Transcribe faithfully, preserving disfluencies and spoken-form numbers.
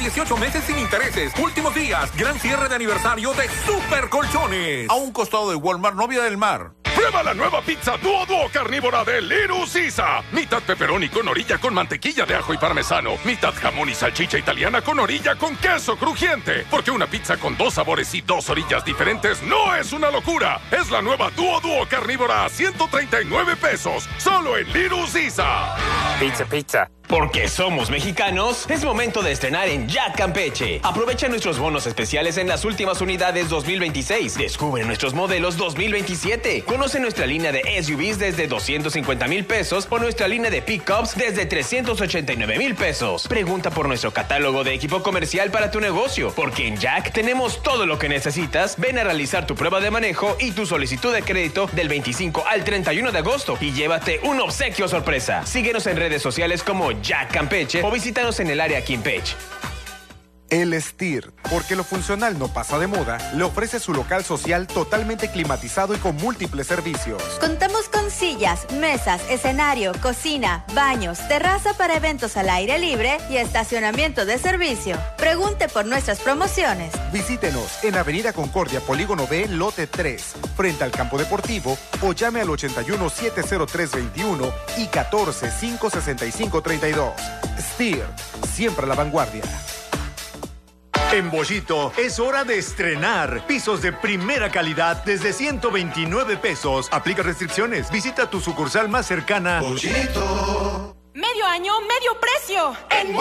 dieciocho meses sin intereses. Últimos días. Gran cierre de aniversario de Super Colchones. A un costado de Walmart, Novia del Mar. Prueba la nueva pizza Duo Duo carnívora de Little Caesar. Mitad pepperoni con orilla con mantequilla de ajo y parmesano. Mitad jamón y salchicha italiana con orilla con queso crujiente. Porque una pizza con dos sabores y dos orillas diferentes no es una locura. Es la nueva Duo Duo carnívora a ciento treinta y nueve pesos. Solo en Little Caesar. Pizza, pizza. Porque somos mexicanos, es momento de estrenar en Jack Campeche. Aprovecha nuestros bonos especiales en las últimas unidades dos mil veintiséis. Descubre nuestros modelos dos mil veintisiete. Conoce nuestra línea de S U Vs desde doscientos cincuenta mil pesos o nuestra línea de pickups desde trescientos ochenta y nueve mil pesos. Pregunta por nuestro catálogo de equipo comercial para tu negocio. Porque en Jack tenemos todo lo que necesitas. Ven a realizar tu prueba de manejo y tu solicitud de crédito del veinticinco al treinta y uno de agosto y llévate un obsequio sorpresa. Síguenos en redes sociales como Jack Campeche o visítanos en el área Quimpech. El Estir, porque lo funcional no pasa de moda, le ofrece su local social totalmente climatizado y con múltiples servicios. Contamos con sillas, mesas, escenario, cocina, baños, terraza para eventos al aire libre y estacionamiento de servicio. Pregunte por nuestras promociones. Visítenos en Avenida Concordia, Polígono B, Lote tres, frente al campo deportivo, o llame al ochenta y uno, siete cero tres, veintiuno y catorce, cinco sesenta y cinco, treinta y dos. Steer, siempre a la vanguardia. En Bollito es hora de estrenar pisos de primera calidad desde ciento veintinueve pesos. Aplica restricciones. Visita tu sucursal más cercana. Bollito. Medio año, medio precio. En